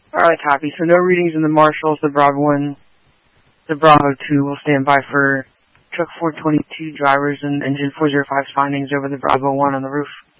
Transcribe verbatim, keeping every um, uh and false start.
Alright, copy. So no readings in the Marshalls, the Bravo one, the Bravo two will stand by for truck four twenty-two drivers and engine four oh five's findings over the Bravo one on the roof.